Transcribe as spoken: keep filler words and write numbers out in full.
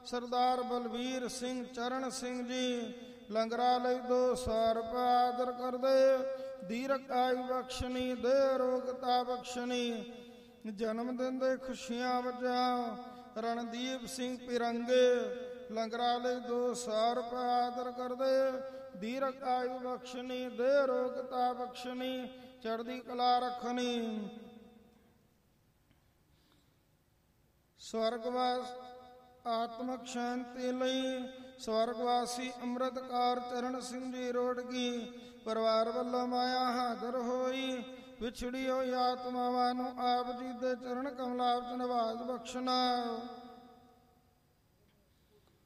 ਸਰਦਾਰ ਬਲਵੀਰ ਸਿੰਘ ਚਰਨ ਸਿੰਘ ਜੀ ਲੰਗਰਾਂ ਲਈ ਦੋ ਸੌ ਰੁਪਏ ਆਦਰ ਕਰਦੇ। ਦੀਰਘ ਆਯੂ ਬਖਸ਼ਣੀ ਦੇ ਰੋਗਤਾ ਬਖਸ਼ਣੀ। ਜਨਮ ਦਿਨ ਦੇ ਖੁਸ਼ੀਆਂ ਵਜਾ ਰਣਦੀਪ ਸਿੰਘ ਪਿਰੰਗੇ ਲੰਗਰਾਂ ਲਈ ਦੋ ਸੌ ਰੁਪਏ ਆਦਰ ਕਰਦੇ। ਦੀਰਘ ਆਯੂ ਬਖਸ਼ਣੀ ਦੇ ਰੋਗਤਾ ਬਖਸ਼ਣੀ ਚੜ੍ਹਦੀ ਕਲਾ ਰੱਖਣੀ। ਸਵਰਗਵਾਸ ਆਤਮਕ ਸ਼ਾਂਤੀ ਲਈ ਸਵਰਗਵਾਸੀ ਅੰਮ੍ਰਿਤ ਕੌਰ ਚਰਨ ਸਿੰਘ ਜੀ ਰੋੜਗੀ ਪਰਿਵਾਰ ਵੱਲੋਂ ਮਾਇਆ ਹਾਜ਼ਰ ਹੋਈ। ਵਿਛੜੀ ਹੋਈ ਆਤਮਾਵਾਂ ਨੂੰ ਆਪ ਜੀ ਦੇ ਚਰਨ ਕਮਲਾਂ ਵਿੱਚ ਨਿਵਾਸ ਬਖਸ਼ਣਾ।